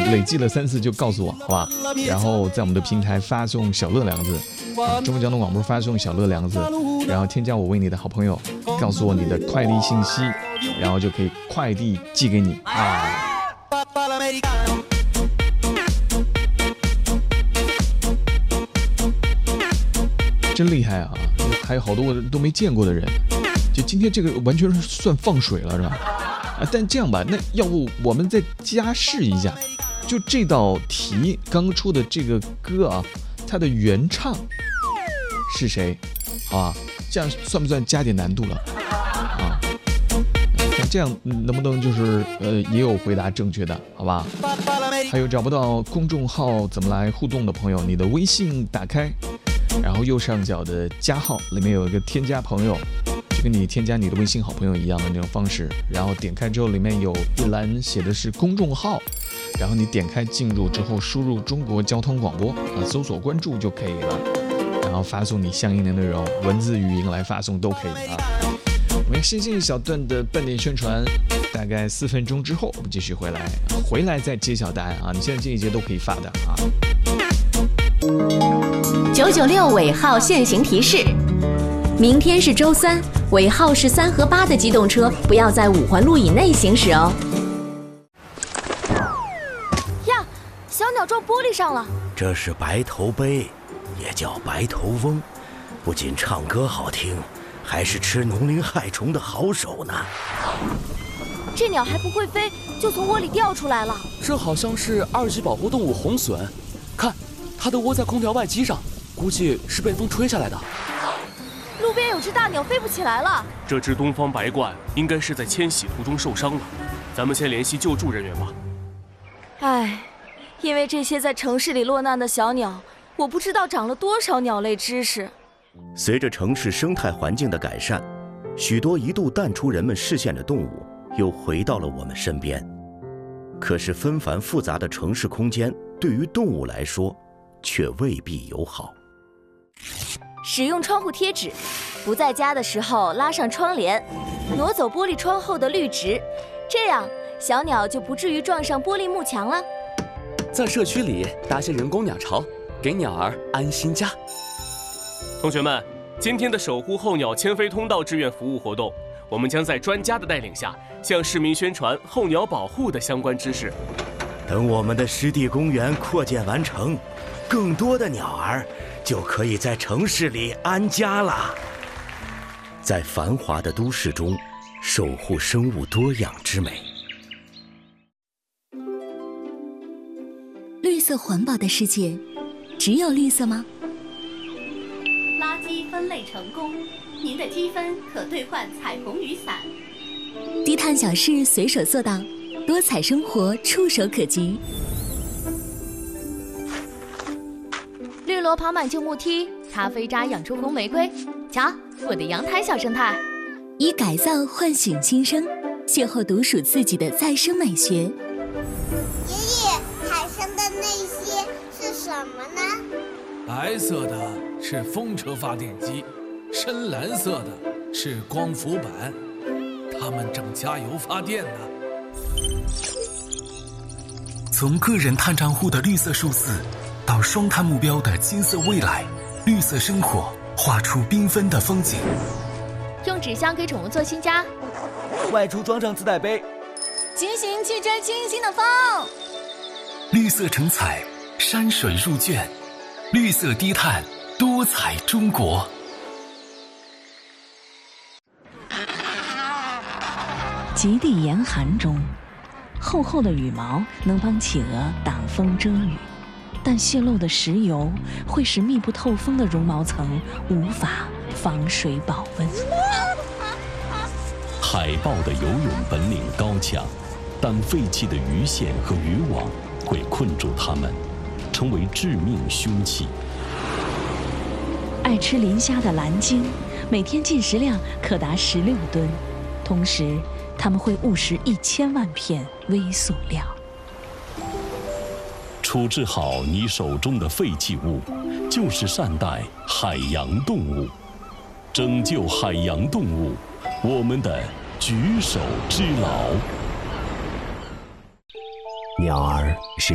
累计了3次就告诉我，好吧？然后在我们的平台发送小乐2个字，中国交通广播发送小乐2个字，然后添加我为你的好朋友，告诉我你的快递信息，然后就可以快递寄给你啊。真厉害啊！还有好多我都没见过的人，就今天这个完全是算放水了，是吧？啊，但这样吧，那要不我们再加试一下，就这道题刚出的这个歌啊，它的原唱是谁？好吧，这样算不算加点难度了？啊，看这样能不能就是也有回答正确的，好吧？还有找不到公众号怎么来互动的朋友，你的微信打开。然后右上角的加号里面有一个添加朋友，就跟你添加你的微信好朋友一样的那种方式，然后点开之后里面有一栏写的是公众号，然后你点开进入之后输入中国交通广播搜索关注就可以了，然后发送你相应的内容，文字语音来发送都可以啊。我们先进一小段的半点宣传，大概4分钟之后我们继续回来再揭晓答案啊，你现在这一节都可以发的啊。 996尾号限行提示：明天是周3，尾号是3和8的机动车不要在5环路以内行驶哦。 呀，小鸟撞玻璃上了。 这是白头鹎，也叫白头翁，不仅唱歌好听，还是吃农林害虫的好手呢。 这鸟还不会飞，就从窝里掉出来了。 这好像是2级保护动物红隼，看，它的窝在空调外机上，估计是被风吹下来的。 路边有只大鸟飞不起来了。 这只东方白鹳应该是在迁徙途中受伤了，咱们先联系救助人员吧。 唉，因为这些在城市里落难的小鸟，我不知道长了多少鸟类知识。 随着城市生态环境的改善，许多一度淡出人们视线的动物又回到了我们身边。可是纷繁复杂的城市空间对于动物来说却未必友好。 使用窗户贴纸，不在家的时候拉上窗帘，挪走玻璃窗后的绿植，这样小鸟就不至于撞上玻璃幕墙了。 在社区里搭些人工鸟巢，给鸟儿安心家。 同学们，今天的守护候鸟迁飞通道志愿服务活动，我们将在专家的带领下，向市民宣传候鸟保护的相关知识。 等我们的湿地公园扩建完成，更多的鸟儿就可以在城市里安家了。在繁华的都市中，守护生物多样之美。 绿色环保的世界，只有绿色吗？ 垃圾分类成功，您的积分可兑换彩虹雨伞。 低碳小事随手做到，多彩生活触手可及。 绿萝跑满旧木梯，咖啡渣养出红玫瑰。瞧，我的阳台小生态。 以改造唤醒新生，邂逅独属自己的再生美学。 爷爷，海上的那些是什么呢？ 白色的是风车发电机，深蓝色的是光伏板，它们正加油发电呢。 从个人碳账户的绿色数字，到双碳目标的金色未来，绿色生活画出缤纷的风景。 用纸箱给宠物做新家， 外出装上自带杯， 骑行去追清新的风。 绿色成彩，山水入卷，绿色低碳，多彩中国。 极地严寒中，厚厚的羽毛能帮企鹅挡风遮雨，但泄漏的石油会使密不透风的绒毛层无法防水保温。 海豹的游泳本领高强，但废弃的鱼线和渔网会困住它们，成为致命凶器。 爱吃磷虾的蓝鲸，每天进食量可达16吨，同时它们会误食1000万片微塑料。 处置好你手中的废弃物，就是善待海洋动物，拯救海洋动物，我们的举手之劳。 鸟儿是